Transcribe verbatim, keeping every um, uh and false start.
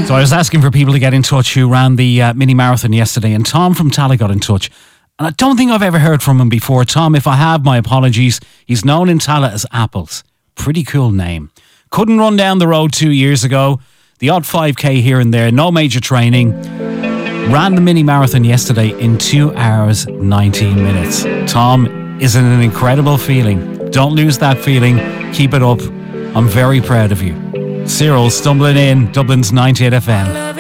So I was asking for people to get in touch who ran the uh, mini marathon yesterday, and Tom from Tala got in touch. And I don't think I've ever heard from him before. Tom, if I have, my apologies. He's known in Tala as Apples. Pretty cool name. Couldn't run down the road two years ago. The odd five K here and there. No major training. Ran the mini marathon yesterday in two hours, nineteen minutes. Tom, is it an incredible feeling? Don't lose that feeling. Keep it up. I'm very proud of you. Cyril stumbling in, Dublin's ninety-eight F M.